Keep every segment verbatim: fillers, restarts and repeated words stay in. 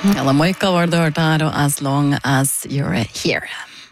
Ella Moika var det du hørte her, og As Long As You're Here.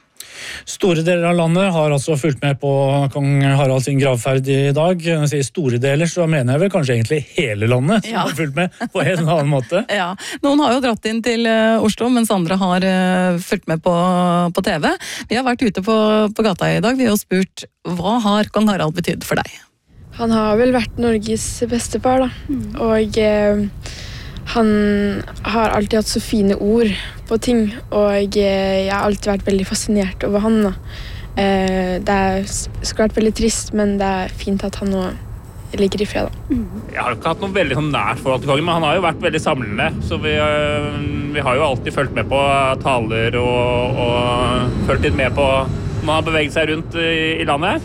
Store deler av landet har altså fulgt med på kong Harald sin gravferd i dag. Når jeg sier store deler, så mener jeg vel kanskje egentlig hele landet som Ja. har fulgt med på en eller annen måte. Ja, noen har jo dratt inn til uh, Oslo, mens andre har uh, fulgt med på, på T V. Vi har vært ute på, på gata i dag, vi har spurt, hva har kong Harald betydd for deg? Han har vel vært Norges bestefar, da. Mm. Og eh, han har alltid hatt så fine ord på ting, og eh, jeg har alltid vært veldig fascinert over han. Da. Eh, det er, skulle vært veldig trist, men det er fint at han nå ligger i fred. Da. Mm. Jeg har ikke hatt noe veldig sånn nært forhold til kongen, men han har jo vært veldig samlende, så vi, vi har jo alltid fulgt med på taler og, og fulgt litt med på når han har beveget seg rundt i, i landet.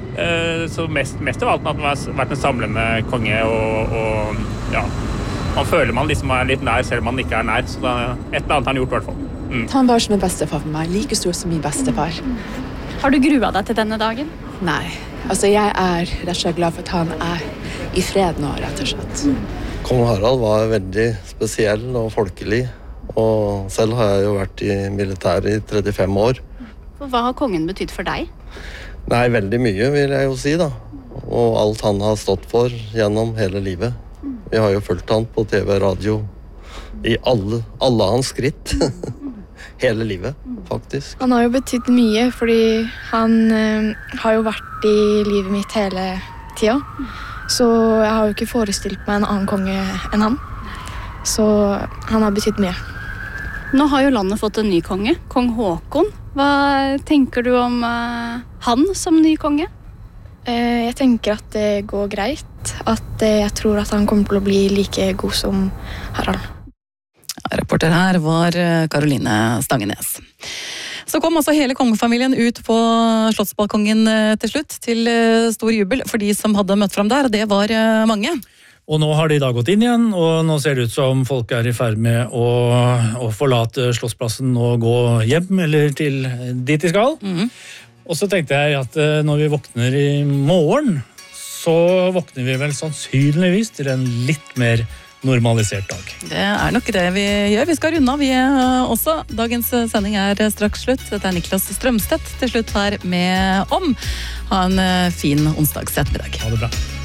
Så mest, mest av alt at han har vært en samlende konge, og, og ja, man føler man liksom er litt nær selv om man ikke er nær, så det er et eller annet han har gjort i hvert fall. Mm. Han var som en bestefar for meg, like stor som min bestefar. Har du gruet deg til denne dagen? Nei, altså jeg er rett og slett glad for at han er i fred nå, rett og slett. Kong Harald var veldig spesiell og folkelig, og selv har jeg jo vært i militæret i trettifem år. Hva har kongen betydd for deg? Nei, veldig mye vil jeg jo si da, og alt han har stått for gjennom hele livet. Vi har jo fulgt han på T V og radio i alle, alle hans skritt, hele livet faktisk. Han har jo betydd mye, fordi han eh, har jo vært i livet mitt hele tida, så jeg har jo ikke forestilt meg en annen konge enn han, så han har betydd mye. Nå har jo landet fått en ny konge, kong Håkon. Hva tenker du om uh, han som ny konge? Eh, jeg tenker at det går greit, at eh, jeg tror at han kommer til å bli like god som Harald. Reporter her var Karoline Stangenes. Så kom altså hele kongefamilien ut på slottsbalkongen til slutt, til stor jubel for de som hadde møtt frem der, og det var mange. Og nå har de da gått inn igjen, og nå ser det ut som folk er i ferd med å, å forlate Slottsplassen og gå hjem, eller til dit de skal. Mm. Og så tenkte jeg at når vi våkner i morgen, så våkner vi vel sannsynligvis til en litt mer normalisert dag. Det er nok det vi gjør. Vi skal runde av, vi også. Dagens sending er straks slutt. Dette er Niklas Strømstedt til slutt her med Om. Ha en fin onsdags ettermiddag. Ha det bra.